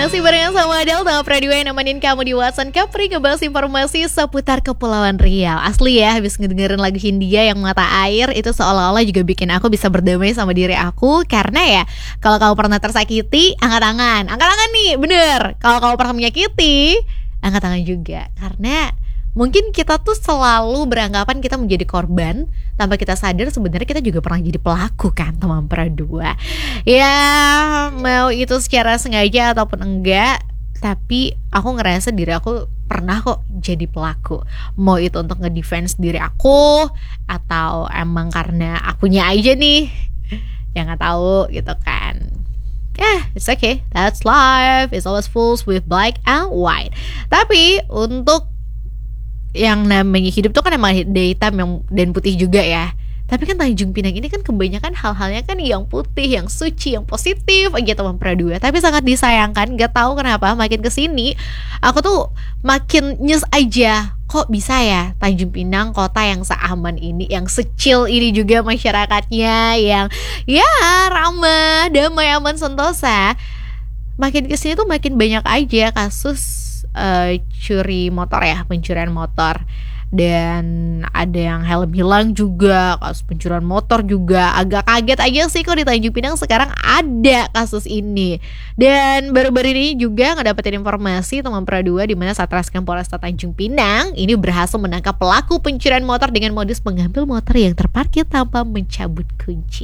Masih barengan sama Delta Pradua yang nemenin kamu di Watson Capri, ngebahas informasi seputar Kepulauan Riau. Asli ya, habis ngedengerin lagu Hindia yang Mata Air, itu seolah-olah juga bikin aku bisa berdamai sama diri aku. Karena ya, kalau kamu pernah tersakiti, angkat tangan. Angkat tangan nih, bener. Kalau kamu pernah menyakiti, angkat tangan juga. Karena mungkin kita tuh selalu beranggapan kita menjadi korban, tanpa kita sadar sebenarnya kita juga pernah jadi pelaku kan, teman Pradua. Ya, mau itu secara sengaja ataupun enggak, tapi aku ngerasa diri aku pernah kok jadi pelaku. Mau itu untuk ngedefense diri aku, atau emang karena akunya aja nih yang nggak tahu gitu kan. It's okay, that's life. It's always full with black and white. Tapi untuk yang namanya hidup tuh kan emang daytime yang dan putih juga ya. Tapi kan Tanjung Pinang ini kan kebanyakan hal-halnya kan yang putih, yang suci, yang positif aja teman Pradua. Tapi sangat disayangkan, gak tahu kenapa makin kesini aku tuh makin nyes aja. Kok bisa ya Tanjung Pinang, kota yang seaman ini, yang secil ini juga masyarakatnya, yang ya ramah, damai, aman, sentosa. Makin kesini tuh makin banyak aja kasus curi motor ya, pencurian motor. Dan ada yang helm hilang juga, kasus pencurian motor juga. Agak kaget aja sih kok di Tanjung Pinang sekarang ada kasus ini. Dan baru-baru ini juga ngedapetin informasi teman Pradua di mana Satreskrim Polresta Tanjung Pinang ini berhasil menangkap pelaku pencurian motor dengan modus mengambil motor yang terparkir tanpa mencabut kunci.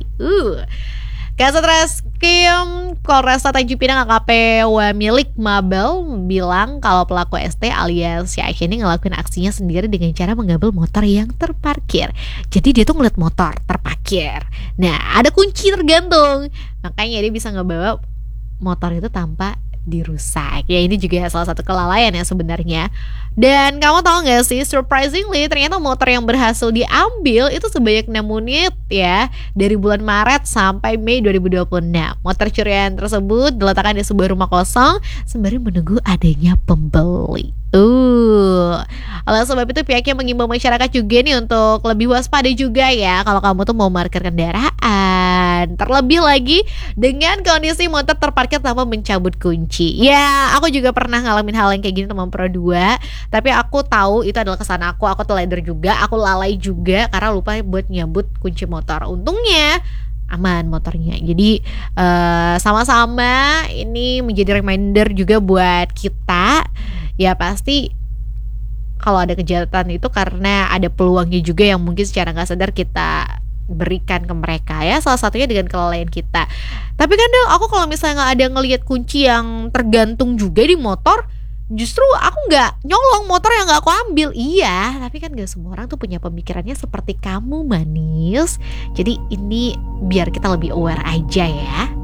Kasatreskrim Polresta Tanjung Pinang AKP Wamilik Mabel bilang kalau pelaku ST alias si Aisyah ini ngelakuin aksinya sendiri dengan cara mengambil motor yang terparkir. Jadi dia tuh ngeliat motor terparkir, nah ada kunci tergantung, makanya dia bisa ngebawa motor itu tanpa dirusak. Ya ini juga salah satu kelalaian ya sebenarnya. Dan kamu tahu gak sih, surprisingly ternyata motor yang berhasil diambil itu sebanyak 6 unit ya, dari bulan Maret sampai Mei 2026. Motor curian tersebut diletakkan di sebuah rumah kosong sembari menunggu adanya pembeli. Oleh sebab itu pihaknya mengimbau masyarakat juga nih untuk lebih waspada juga ya kalau kamu tuh mau parkir kendaraan. Terlebih lagi dengan kondisi motor terparkir tanpa mencabut kunci. Ya, aku juga pernah ngalamin hal yang kayak gini teman Pro2. Tapi aku tahu itu adalah kesalahan aku teledor juga, aku lalai juga karena lupa buat nyabut kunci motor. Untungnya aman motornya. Jadi sama-sama ini menjadi reminder juga buat kita. Ya pasti kalau ada kejahatan itu karena ada peluangnya juga yang mungkin secara gak sadar kita berikan ke mereka ya. Salah satunya dengan kelalaian kita. Tapi kan aku kalau misalnya gak ada ngelihat kunci yang tergantung juga di motor, justru aku gak nyolong motor yang gak aku ambil. Iya, tapi kan gak semua orang tuh punya pemikirannya seperti kamu manis. Jadi ini biar kita lebih aware aja ya.